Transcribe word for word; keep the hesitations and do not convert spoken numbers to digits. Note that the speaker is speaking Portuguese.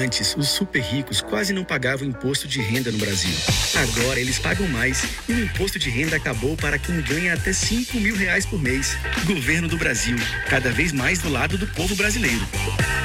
Antes, os super ricos quase não pagavam imposto de renda no Brasil. Agora eles pagam mais e o imposto de renda acabou para quem ganha até cinco mil reais por mês. Governo do Brasil, cada vez mais do lado do povo brasileiro.